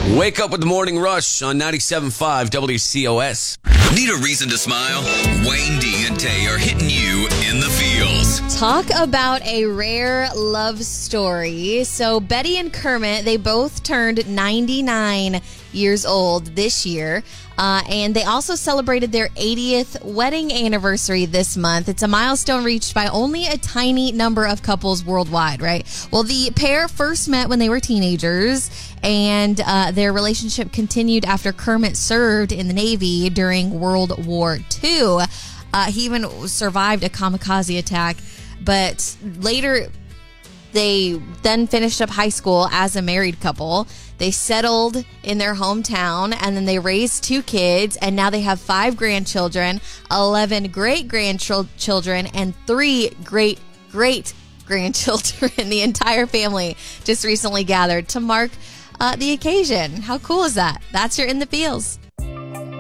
Wake up with the morning rush on 97.5 WCOS. Need a reason to smile? Wayne D and Tay are hitting you in the feels. Talk about a rare love story. So Betty and Kermit, they both turned 99 years old this year. And they also celebrated their 80th wedding anniversary this month. It's a milestone reached by only a tiny number of couples worldwide, right? Well, the pair first met when they were teenagers, and their relationship continued after Kermit served in the Navy during World War II. He even survived a kamikaze attack, but later they then finished up high school as a married couple. They settled in their hometown, and then they raised 2 kids, and now they have 5 grandchildren, 11 great-grandchildren, and 3 great-great-grandchildren. The entire family just recently gathered to mark the occasion. How cool is that? That's your In the Feels.